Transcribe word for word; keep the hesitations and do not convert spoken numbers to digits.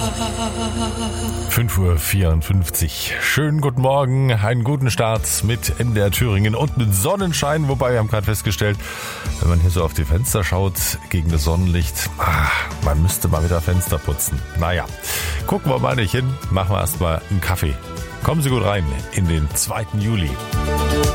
fünf Uhr vierundfünfzig. Schönen guten Morgen, einen guten Start mit M D R Thüringen und mit Sonnenschein. Wobei, wir haben gerade festgestellt, wenn man hier so auf die Fenster schaut, gegen das Sonnenlicht, ah, man müsste mal wieder Fenster putzen. Naja, gucken wir mal nicht hin, machen wir erstmal einen Kaffee. Kommen Sie gut rein in den zweiten Juli.